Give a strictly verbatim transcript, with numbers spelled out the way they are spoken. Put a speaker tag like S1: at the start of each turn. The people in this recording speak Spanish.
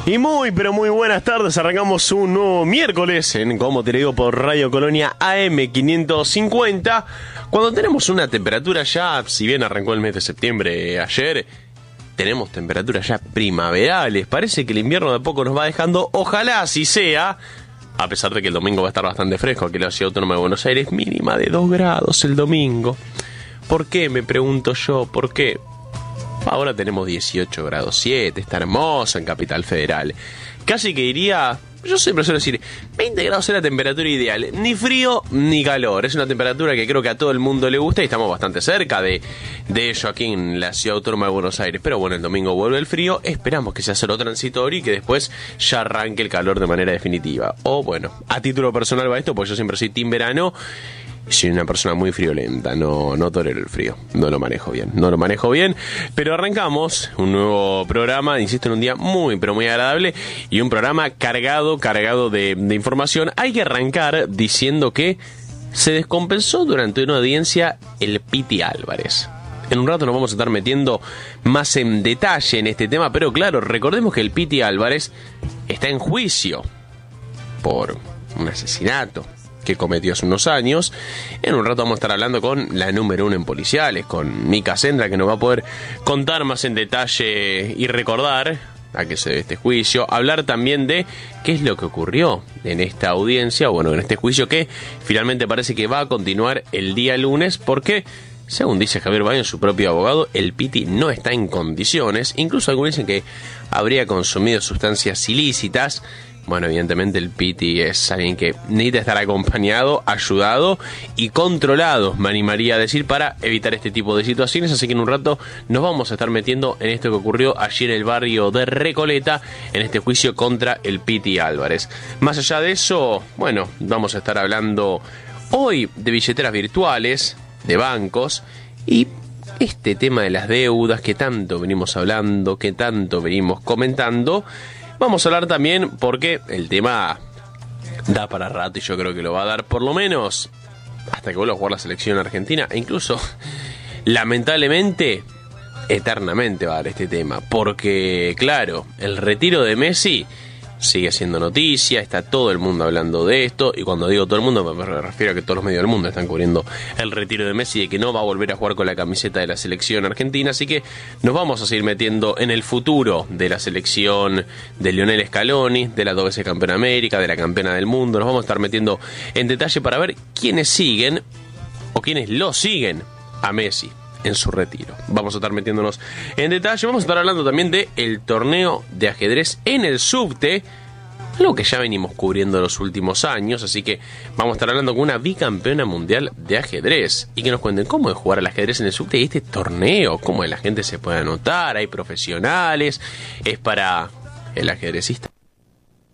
S1: Y muy, pero muy buenas tardes. Arrancamos un nuevo miércoles en Como te lo digo por Radio Colonia A M quinientos cincuenta. Cuando tenemos una temperatura ya, si bien arrancó el mes de septiembre ayer, tenemos temperaturas ya primaverales. Parece que el invierno de a poco nos va dejando. Ojalá así sea. A pesar de que el domingo va a estar bastante fresco aquí en la Ciudad Autónoma de Buenos Aires. Mínima de dos grados el domingo. ¿Por qué? Me pregunto yo. ¿Por qué? Ahora tenemos dieciocho grados siete, está hermoso en Capital Federal. Casi que diría, yo siempre suelo decir, veinte grados es la temperatura ideal. Ni frío ni calor. Es una temperatura que creo que a todo el mundo le gusta y estamos bastante cerca de, de ello aquí en la Ciudad Autónoma de Buenos Aires. Pero bueno, el domingo vuelve el frío. Esperamos que sea solo transitorio y que después ya arranque el calor de manera definitiva. O bueno, a título personal va esto, porque yo siempre soy team verano. Soy una persona muy friolenta, no, no tolero el frío, no lo manejo bien, no lo manejo bien, pero arrancamos un nuevo programa, insisto, en un día muy, pero muy agradable y un programa cargado, cargado de, de información. Hay que arrancar diciendo que se descompensó durante una audiencia el Piti Álvarez. En un rato nos vamos a estar metiendo más en detalle en este tema, pero claro, recordemos que el Piti Álvarez está en juicio por un asesinato que cometió hace unos años. En un rato vamos a estar hablando con la número uno en policiales, con Mica Sendra, que nos va a poder contar más en detalle y recordar a qué se debe este juicio. Hablar también de qué es lo que ocurrió en esta audiencia, bueno, en este juicio que finalmente parece que va a continuar el día lunes, porque según dice Javier Baños, su propio abogado, el Piti no está en condiciones. Incluso algunos dicen que habría consumido sustancias ilícitas. Bueno, evidentemente el Piti es alguien que necesita estar acompañado, ayudado y controlado, me animaría a decir, para evitar este tipo de situaciones. Así que en un rato nos vamos a estar metiendo en esto que ocurrió allí en el barrio de Recoleta, en este juicio contra el Piti Álvarez. Más allá de eso, bueno, vamos a estar hablando hoy de billeteras virtuales, de bancos y este tema de las deudas que tanto venimos hablando, que tanto venimos comentando. Vamos a hablar también porque el tema da para rato y yo creo que lo va a dar por lo menos hasta que vuelva a jugar la selección argentina. E incluso, lamentablemente, eternamente va a dar este tema. Porque, claro, el retiro de Messi sigue siendo noticia, está todo el mundo hablando de esto, y cuando digo todo el mundo me refiero a que todos los medios del mundo están cubriendo el retiro de Messi, de que no va a volver a jugar con la camiseta de la selección argentina. Así que nos vamos a seguir metiendo en el futuro de la selección de Lionel Scaloni, de la dos veces campeona de América, de la campeona del mundo. Nos vamos a estar metiendo en detalle para ver quiénes siguen o quiénes lo siguen a Messi en su retiro. Vamos a estar metiéndonos en detalle. Vamos a estar hablando también de el torneo de ajedrez en el subte, algo que ya venimos cubriendo los últimos años. Así que vamos a estar hablando con una bicampeona mundial de ajedrez y que nos cuenten cómo es jugar al ajedrez en el subte y este torneo, cómo la gente se puede anotar. Hay profesionales, es para el ajedrecista